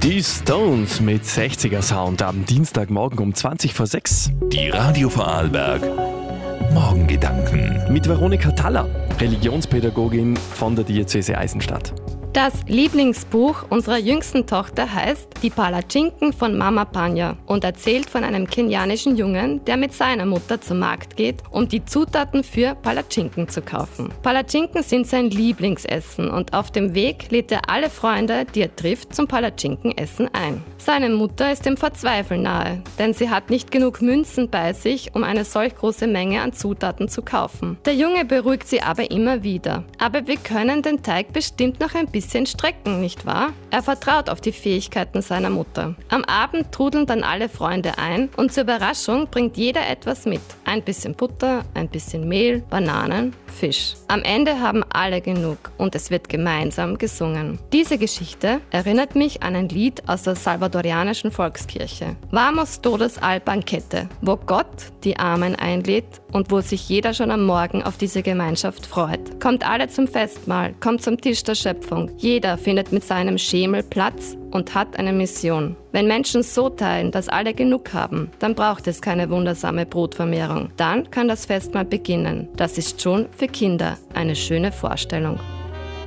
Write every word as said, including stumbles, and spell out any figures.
Die Stones mit sechziger Sound am Dienstagmorgen um zwanzig vor sechs. Die Radio Vorarlberg Morgengedanken. Mit Veronika Thaller, Religionspädagogin von der Diözese Eisenstadt. Das Lieblingsbuch unserer jüngsten Tochter heißt Die Palatschinken von Mama Panya und erzählt von einem kenianischen Jungen, der mit seiner Mutter zum Markt geht, um die Zutaten für Palatschinken zu kaufen. Palatschinken sind sein Lieblingsessen und auf dem Weg lädt er alle Freunde, die er trifft, zum Palatschinkenessen ein. Seine Mutter ist dem Verzweifeln nahe, denn sie hat nicht genug Münzen bei sich, um eine solch große Menge an Zutaten zu kaufen. Der Junge beruhigt sie aber immer wieder. Aber wir können den Teig bestimmt noch ein bisschen strecken, nicht wahr? Er vertraut auf die Fähigkeiten seiner Mutter. Am Abend trudeln dann alle Freunde ein und zur Überraschung bringt jeder etwas mit. Ein bisschen Butter, ein bisschen Mehl, Bananen, Fisch. Am Ende haben alle genug und es wird gemeinsam gesungen. Diese Geschichte erinnert mich an ein Lied aus der salvadorianischen Volkskirche. Vamos todos al banquete, wo Gott die Armen einlädt und wo sich jeder schon am Morgen auf diese Gemeinschaft freut. Kommt alle zum Festmahl, kommt zum Tisch der Schöpfung. Jeder findet mit seinem Schemel Platz und hat eine Mission. Wenn Menschen so teilen, dass alle genug haben, dann braucht es keine wundersame Brotvermehrung. Dann kann das Festmahl beginnen. Das ist schon für Kinder eine schöne Vorstellung.